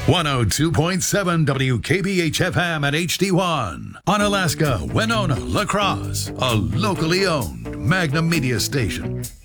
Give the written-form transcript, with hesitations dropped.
102.7 WKBH FM at HD1. On Alaska, Winona, La Crosse, a locally owned Magnum Media station.